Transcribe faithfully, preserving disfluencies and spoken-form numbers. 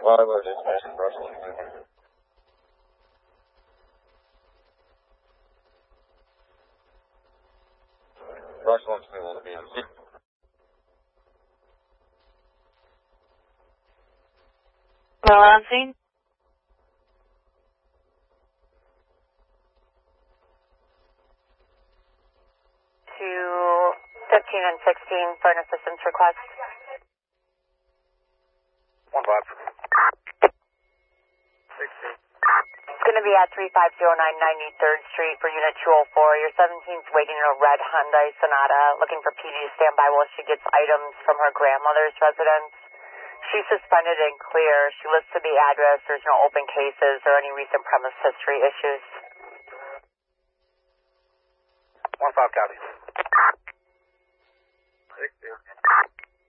Well, I was just mentioning Russell. Russell wants me to be on. Well, on scene. To fifteen and sixteen for an assistance request. One five. sixteen. It's going to be at three five zero nine ninety-third Street for Unit two oh four. Your seventeen's waiting in a red Hyundai Sonata, looking for P D to stand by while she gets items from her grandmother's residence. She's suspended and clear. She lists to the address. There's no open cases or any recent premise history issues. One five copy. sixteen.